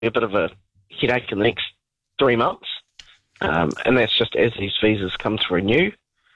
a bit of a headache in the next 3 months. And that's just as these visas come to renew.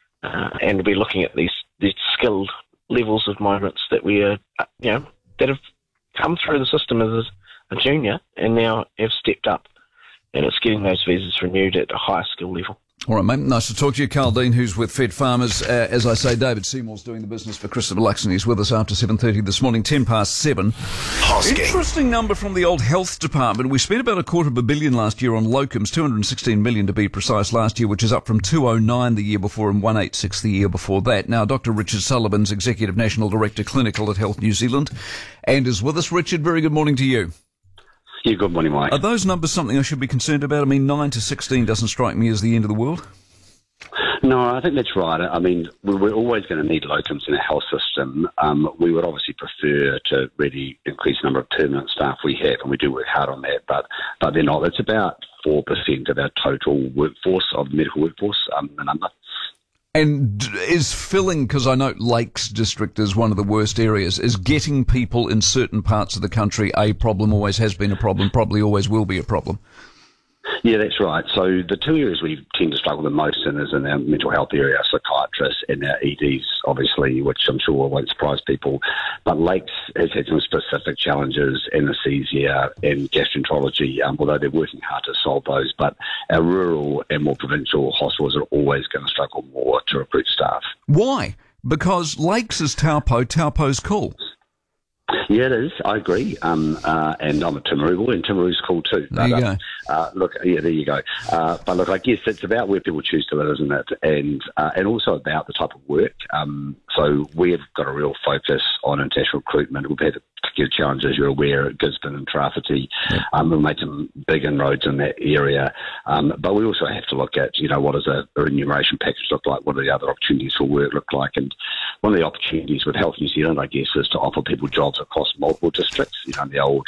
And we're looking at these skilled levels of migrants that we are, that have come through the system as a junior and now have stepped up. And it's getting those visas renewed at a higher skill level. All right, mate. Nice to talk to you. Carl Dean, who's with Fed Farmers. As I say, David Seymour's doing the business for Christopher Luxon. He's with us after 7:30 this morning, 7:10. Hosking. Interesting number from the old health department. We spent about $250 million last year on locums, 216 million to be precise last year, which is up from 209 the year before and 186 the year before that. Now, Dr. Richard Sullivan's Executive National Director Clinical at Health New Zealand and is with us. Richard, very good morning to you. Yeah, good morning, Mike. Are those numbers something I should be concerned about? I mean, 9 to 16 doesn't strike me as the end of the world. No, I think that's right. I mean, we're always going to need locums in a health system. We would obviously prefer to really increase the number of permanent staff we have, and we do work hard on that, but they're not. It's about 4% of our total workforce, of the medical workforce, the number. And is filling, because I know Lakes District is one of the worst areas, is getting people in certain parts of the country a problem, always has been a problem, probably always will be a problem? Yeah, that's right. So the two areas we tend to struggle the most in is in our mental health area, psychiatrists and our EDs, obviously, which I'm sure won't surprise people. But Lakes has had some specific challenges, anaesthesia and gastroenterology, although they're working hard to solve those. But our rural and more provincial hospitals are always going to struggle more to recruit staff. Why? Because Lakes is Taupo, Taupo's cool. Yeah, it is. I agree. And I'm a Timaru boy, and Timaru's cool too. There you go. There you go. But look, I guess it's about where people choose to live, isn't it? And also about the type of work. So we've got a real focus on international recruitment. We've had particular challenges, you're aware, at Gisborne and Trafiti. We've made some big inroads in that area. But we also have to look at, what does a remuneration package look like? What do the other opportunities for work look like? And one of the opportunities with Health New Zealand, I guess, is to offer people jobs across multiple districts. In the old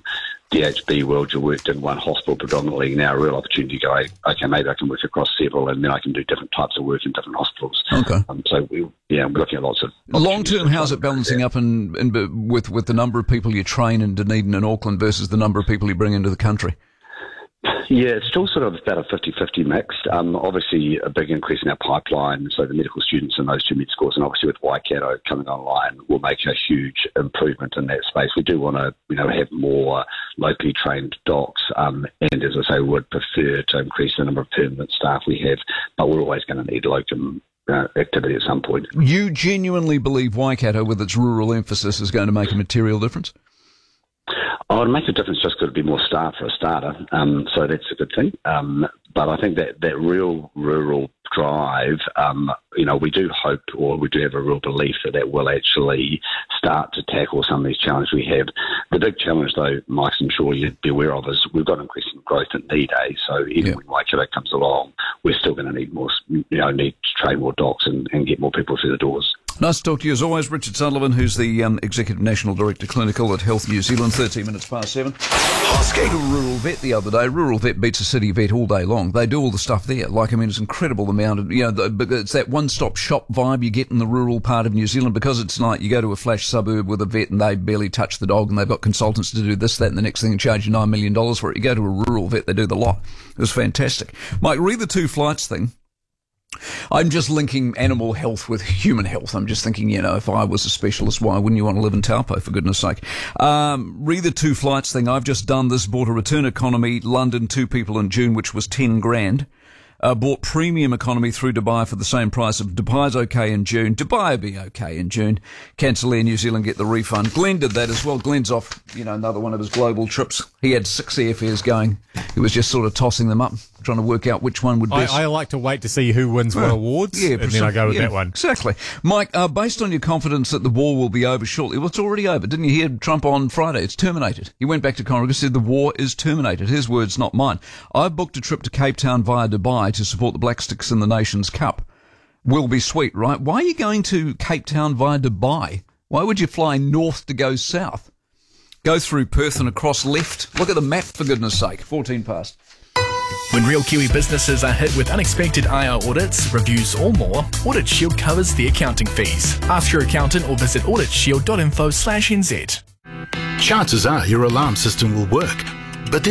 DHB world, you worked in one hospital predominantly. Now a real opportunity to go, okay, maybe I can work across several, and then I can do different types of work in different hospitals. Okay. So we're looking at lots of long-term. How's it balancing up with the number of people you train in Dunedin and Auckland versus the number of people you bring into the country? Yeah, it's still sort of about a 50-50 mix. Obviously, a big increase in our pipeline, so the medical students in those two med schools, and obviously with Waikato coming online, will make a huge improvement in that space. We do want to, have more locally trained docs, and as I say, we would prefer to increase the number of permanent staff we have, but we're always going to need locum activity at some point. You genuinely believe Waikato, with its rural emphasis, is going to make a material difference? Oh, it'll make a difference just because it'll be more staff for a starter, so that's a good thing. But I think that real rural drive, we do hope, or we do have a real belief that will actually start to tackle some of these challenges we have. The big challenge, though, Mike, I'm sure you'd be aware of, is we've got increasing growth in need, So even when Waikato comes along, we're still going to need more, need to train more docs and get more people through the doors. Nice to talk to you as always, Richard Sullivan, who's the Executive National Director Clinical at Health New Zealand. 13 minutes past 7. I went to a rural vet the other day. Rural vet beats a city vet all day long. They do all the stuff there. It's incredible amount of, it's that one-stop shop vibe you get in the rural part of New Zealand, because it's like you go to a flash suburb with a vet and they barely touch the dog, and they've got consultants to do this, that, and the next thing, and charge you $9 million for it. You go to a rural vet, they do the lot. It was fantastic. Mike, read the 2 flights thing. I'm just linking animal health with human health. I'm just thinking, if I was a specialist, why wouldn't you want to live in Taupo, for goodness sake? Read the 2 flights thing. I've just done this. Bought a return economy, London, 2 people in June, which was 10 grand. Bought premium economy through Dubai for the same price of Dubai's okay in June. Dubai will be okay in June. Cancel Air New Zealand, get the refund. Glenn did that as well. Glenn's off, another one of his global trips. He had 6 airfares going. He was just sort of tossing them up, trying to work out which one would best. I like to wait to see who wins what awards, and then I go with that one. Exactly. Mike, based on your confidence that the war will be over shortly, well, it's already over. Didn't you hear Trump on Friday? It's terminated. He went back to Congress, said the war is terminated. His words, not mine. I've booked a trip to Cape Town via Dubai to support the Black Sticks in the Nations Cup. Will be sweet, right? Why are you going to Cape Town via Dubai? Why would you fly north to go south? Go through Perth and across left. Look at the map, for goodness sake. 14 past. When real Kiwi businesses are hit with unexpected IR audits, reviews or more, Audit Shield covers the accounting fees. Ask your accountant or visit auditshield.info/nz. Chances are your alarm system will work,